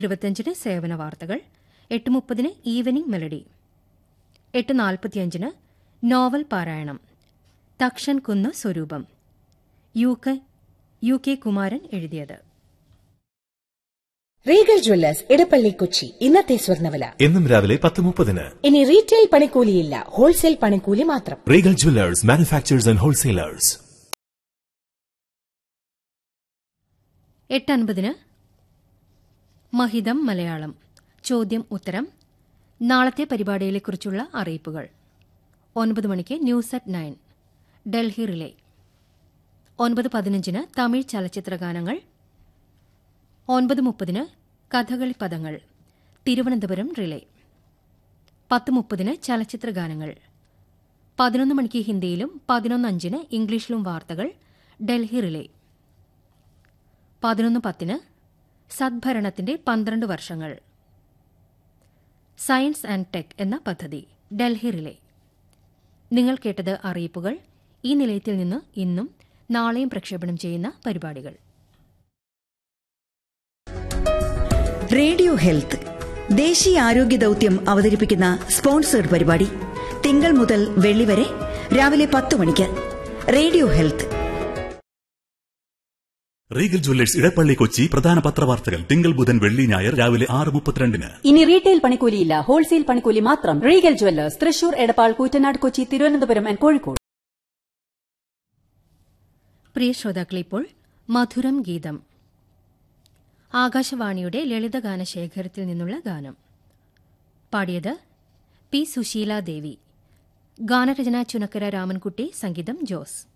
25 സേവന വാർത്തകൾ, 8:30 evening melody, 8:45 novel പാരായണം, തക്ഷൻ കുന്ന് സ്വരൂപം, യു കെ കുമാരൻ എഴുതിയത്. Regal Jewellers Edappally Kochi. ഇന്നത്തെ സ്വർണ്ണവില എന്നും രാവിലെ 10:30. ഇനി റീറ്റെയിൽ പണിക്കൂലിയില്ല, ഹോൾസെയിൽ പണിക്കൂലി മാത്രം. Regal Jewellers, manufacturers and wholesalers. 8:50 മഹിതം മലയാളം, ചോദ്യം ഉത്തരം, നാളത്തെ പരിപാടികളെക്കുറിച്ചുള്ള അറിയിപ്പുകൾ. 9 മണിക്ക് news at 9 Delhi relay. 9:15 Tamil ചലച്ചിത്ര ഗാനങ്ങൾ. 9:30 കഥകളി പദങ്ങൾ, തിരുവനന്തപുരം റിലേ. 10:30 ചലച്ചിത്ര ഗാനങ്ങൾ. 11 മണിക്ക് ഹിന്ദിയിലും 11:05 ഇംഗ്ലീഷിലും വാർത്തകൾ, ഡൽഹി റിലേ. 11:10 സദ്ഭരണത്തിന്റെ 12 വർഷങ്ങൾ, സയൻസ് ആൻഡ് ടെക് എന്ന പദ്ധതി, ഡൽഹി റിലേ. നിങ്ങൾ കേട്ടത് അറിയിപ്പുകൾ. ഈ നിലയത്തിൽ നിന്ന് ഇന്നും നാളെയും പ്രക്ഷേപണം ചെയ്യുന്ന പരിപാടികൾ. റേഡിയോ ഹെൽത്ത് ദേശീയ ആരോഗ്യ ദൌത്യം അവതരിപ്പിക്കുന്ന സ്പോൺസേഡ് പരിപാടി തിങ്കൾ മുതൽ വെള്ളി വരെ രാവിലെ 10 മണിക്ക്. Radio health. Regal Jewellers Edappally Kochi. പ്രധാന പത്രവാർത്തകൾ തിങ്കൾ ബുധൻ വെള്ളി ഞായർ രാവിലെ 6:32. ഇനി റീറ്റെയിൽ പണിക്കൂലിയില്ല, ഹോൾസെയിൽ പണിക്കൂലി മാത്രം. Regal Jewellers, Thrissur, Edappal, Koottanad, Kochi, Thiruvananthapuram and Kozhikode. പ്രിയ ശ്രോതാക്കളെ, ഇപ്പോൾ മധുരം ഗീതം, ആകാശവാണിയുടെ ലളിതഗാന ശേഖരത്തിൽ നിന്നുള്ള ഗാനം. പാടിയത് പി സുശീലാദേവി. ഗാനരചന ചുനക്കര രാമൻകുട്ടി, സംഗീതം ജോസ്.